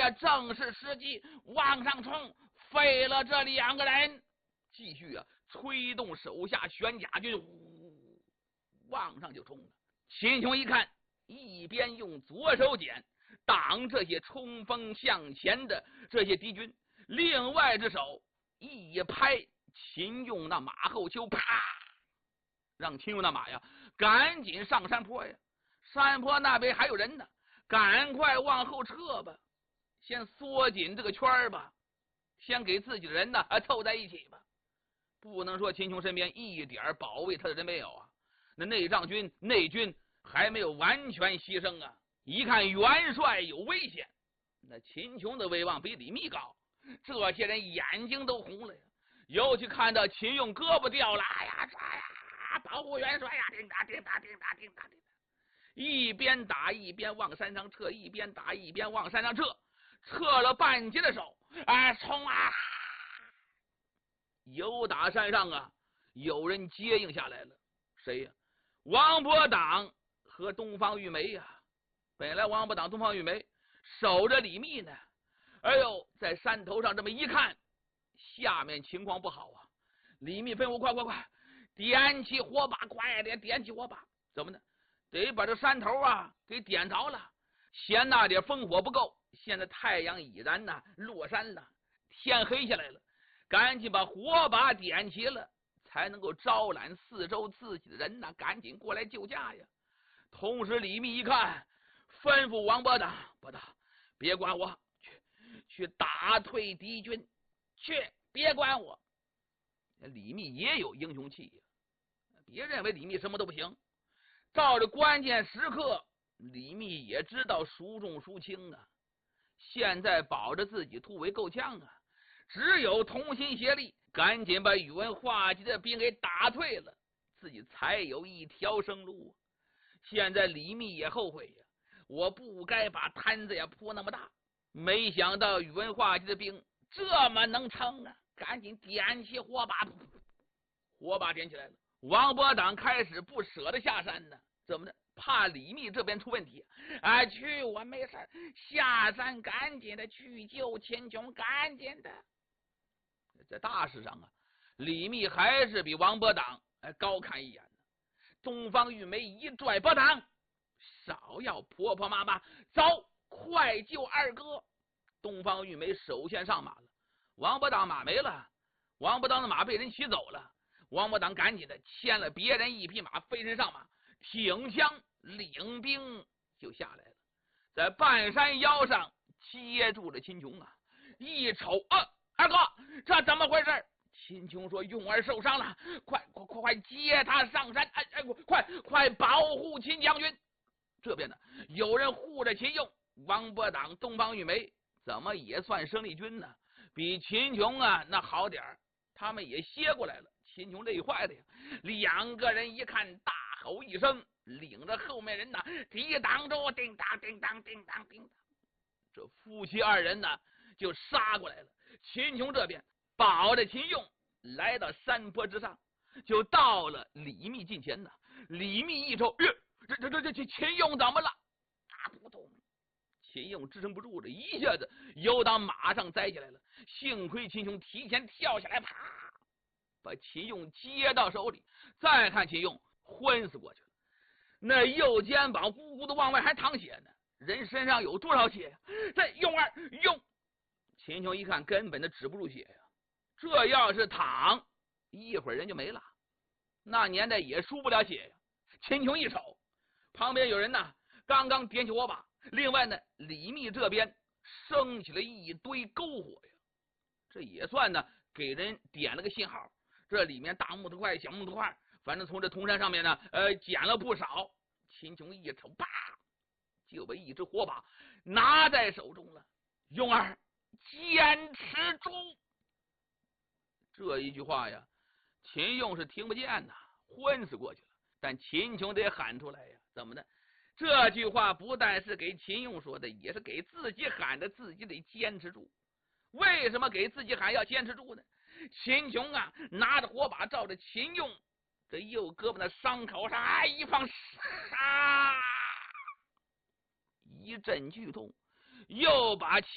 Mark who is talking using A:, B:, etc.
A: 这正是时机，往上冲，废了这2个人。继续催动手下玄甲军，往上就冲了。秦琼一看，一边用左手锏挡这些冲锋向前的这些敌军，另外只手一拍秦用那马后丘，啪，让秦用那马呀赶紧上山坡呀。山坡那边还有人呢，赶快往后撤吧，先缩紧这个圈吧，先给自己的人呢凑在一起吧。不能说秦琼身边一点保卫他的人没有啊，那内军还没有完全牺牲啊。一看元帅有危险，那秦琼的威望比李密高，这些人眼睛都红了呀。尤其看到秦用胳膊掉了，哎呀，保护元帅呀，叮当叮当叮当叮当叮当，一边打一边往山上撤，一边打一边往山上撤，撤了半截的手，冲啊！有打山上啊，有人接应下来了，谁呀？王伯党和东方玉梅呀。本来王伯党、东方玉梅守着李密呢，哎呦，在山头上这么一看，下面情况不好啊！李密吩咐快，点起火把，快点点起火把！怎么呢？得把这山头给点着了，嫌那点烽火不够。现在太阳已然落山了，天黑下来了，赶紧把火把点起了，才能够招揽四周自己的人赶紧过来救驾呀。同时李密一看，吩咐王伯党，伯党别管我，去打退敌军，去别管我。李密也有英雄气呀，别认为李密什么都不行，照着关键时刻，李密也知道孰重孰轻啊。现在保着自己突围够呛啊，只有同心协力，赶紧把宇文化及的兵给打退了，自己才有一条生路。现在李密也后悔呀，我不该把摊子铺那么大，没想到宇文化及的兵这么能撑啊！赶紧点起火把，火把点起来了。王伯党开始不舍得下山呢，怎么的？怕李密这边出问题，去，我没事，下山赶紧的去救秦琼，赶紧的。在大事上李密还是比王伯党高看一眼呢。东方玉梅一拽伯党，少要婆婆妈妈，走，快救二哥。东方玉梅首先上马了，王伯党马没了，王伯党的马被人骑走了，王伯党赶紧的牵了别人一匹马，飞身上马，挺枪领兵就下来了，在半山腰上接住了秦琼一瞅二哥，这怎么回事？秦琼说：“勇儿受伤了，快接他上山！快保护秦将军！”这边呢，有人护着秦用，王伯党、东方玉梅怎么也算生力军呢？比秦琼那好点儿，他们也歇过来了。秦琼累坏了呀，2个人一看，大吼一声，领着后面人抵挡住，叮当叮当叮当叮当，这夫妻2人就杀过来了。秦琼这边保着秦用来到山坡之上，就到了李密近前李密一瞅，这秦用怎么了？扑通！秦用支撑不住了，一下子由到马上栽下来了。幸亏秦琼提前跳下来，啪，把秦用接到手里。再看秦用昏死过去了，那右肩膀咕咕的往外还淌血呢。人身上有多少血呀？这用秦琼一看，根本的止不住血呀。这要是躺，一会儿人就没了。那年代也输不了血呀。秦琼一瞅，旁边有人刚刚点起火把，另外李密这边升起了一堆篝火呀。这也算给人点了个信号。这里面大木头块、小木头块，反正从这铜山上面捡了不少。秦琼一瞅，啪，就把一支火把拿在手中了。勇儿，坚持住！这一句话呀，秦用是听不见昏死过去了。但秦琼得喊出来呀，怎么的？这句话不但是给秦用说的，也是给自己喊的，自己得坚持住。为什么给自己喊要坚持住呢？秦琼拿着火把照着秦用这右胳膊的伤口上一放，一阵剧痛，又把秦